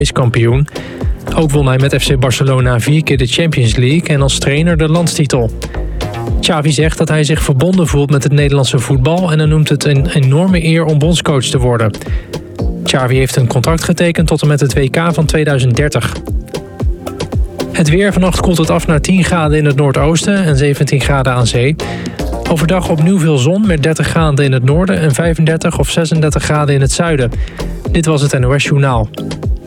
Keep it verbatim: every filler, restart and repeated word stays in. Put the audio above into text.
is kampioen. Ook won hij met F C Barcelona vier keer de Champions League en als trainer de landstitel. Xavi zegt dat hij zich verbonden voelt met het Nederlandse voetbal en hij noemt het een enorme eer om bondscoach te worden. Xavi heeft een contract getekend tot en met het W K van tweeduizend dertig. Het weer: vannacht koelt het af naar tien graden in het noordoosten en zeventien graden aan zee. Overdag opnieuw veel zon met dertig graden in het noorden en vijfendertig of zesendertig graden in het zuiden. Dit was het N O S Journaal.